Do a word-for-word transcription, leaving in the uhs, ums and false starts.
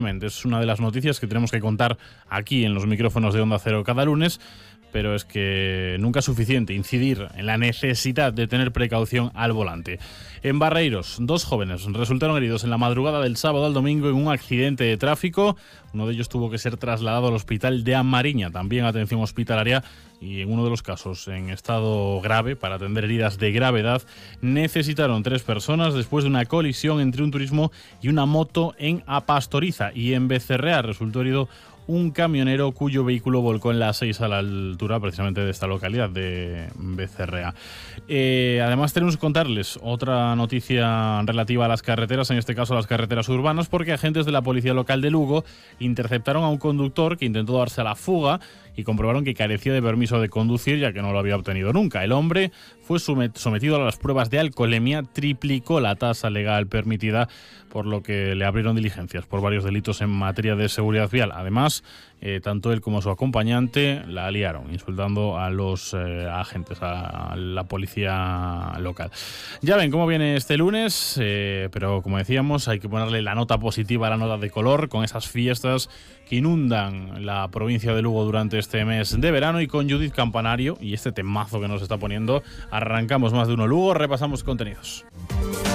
Es una de las noticias que tenemos que contar aquí en los micrófonos de Onda Cero cada lunes, pero es que nunca es suficiente incidir en la necesidad de tener precaución al volante. En Barreiros, dos jóvenes resultaron heridos en la madrugada del sábado al domingo en un accidente de tráfico. Uno de ellos tuvo que ser trasladado al hospital de Amariña, también atención hospitalaria, y en uno de los casos en estado grave, para atender heridas de gravedad, necesitaron tres personas después de una colisión entre un turismo y una moto en Apastoriza, y en Becerrea resultó herido un camionero cuyo vehículo volcó en la A seis a la altura precisamente de esta localidad de Becerrea. Eh, además tenemos que contarles otra noticia relativa a las carreteras, en este caso a las carreteras urbanas, porque agentes de la policía local de Lugo interceptaron a un conductor que intentó darse a la fuga y comprobaron que carecía de permiso de conducir, ya que no lo había obtenido nunca. El hombre fue sometido a las pruebas de alcoholemia, triplicó la tasa legal permitida, por lo que le abrieron diligencias por varios delitos en materia de seguridad vial. Además, eh, tanto él como su acompañante la liaron, insultando a los eh, agentes, a la policía local. Ya ven cómo viene este lunes, eh, pero como decíamos, hay que ponerle la nota positiva, la nota de color, con esas fiestas que inundan la provincia de Lugo durante este mes de verano. Y con Judith Campanario y este temazo que nos está poniendo, arrancamos Más de Uno Lugo, repasamos contenidos.